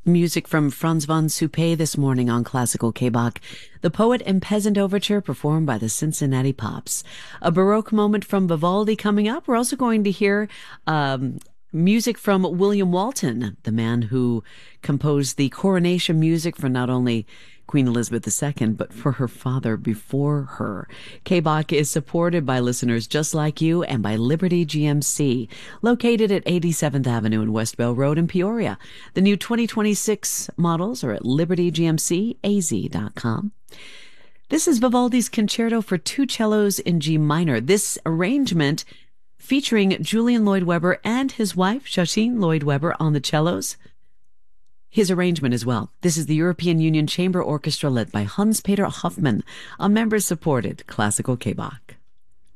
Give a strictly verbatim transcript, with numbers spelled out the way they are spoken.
Music from Franz von Suppé this morning on Classical K-Bach. The Poet and Peasant Overture performed by the Cincinnati Pops. A Baroque moment from Vivaldi coming up. We're also going to hear um, music from William Walton, the man who composed the coronation music for not only Queen Elizabeth the Second, but for her father before her. K-Bach is supported by listeners just like you and by Liberty G M C, located at eighty-seventh Avenue and West Bell Road in Peoria. The new twenty twenty-six models are at liberty g m c a z dot com. This is Vivaldi's Concerto for Two Cellos in G Minor. This arrangement featuring Julian Lloyd Webber and his wife, Shasheen Lloyd Webber, on the cellos. His arrangement as well. This is the European Union Chamber Orchestra led by Hans-Peter Hoffmann, a member-supported Classical K-Bach.